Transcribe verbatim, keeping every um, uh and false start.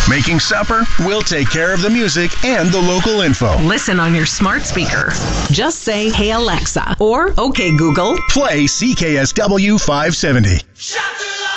Making supper? We'll take care of the music and the local info. Listen on your smart speaker. Just say, "Hey Alexa," or "Okay Google." Play C K S W five seventy. Shut